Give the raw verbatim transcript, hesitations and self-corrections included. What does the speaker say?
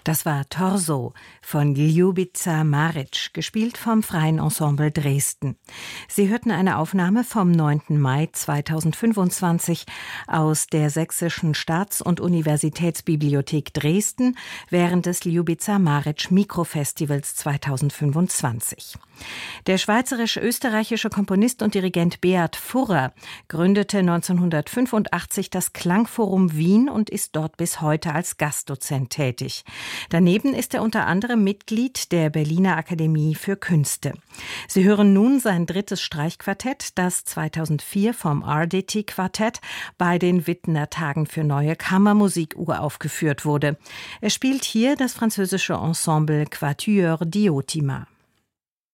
Das war Torso von Ljubica Maric, gespielt vom Freien Ensemble Dresden. Sie hörten eine Aufnahme vom neunten Mai zweitausendfünfundzwanzig aus der Sächsischen Staats- und Universitätsbibliothek Dresden während des Ljubica Maric Mikrofestivals zweitausendfünfundzwanzig. Der schweizerisch-österreichische Komponist und Dirigent Beat Furrer gründete neunzehnhundertfünfundachtzig das Klangforum Wien und ist dort bis heute als Gastdozent tätig. Daneben ist er unter anderem Mitglied der Berliner Akademie für Künste. Sie hören nun sein drittes Streichquartett, das zweitausendvier vom R D T-Quartett bei den Wittner Tagen für neue Kammermusik uraufgeführt wurde. Er spielt hier das französische Ensemble Quatuor Diotima.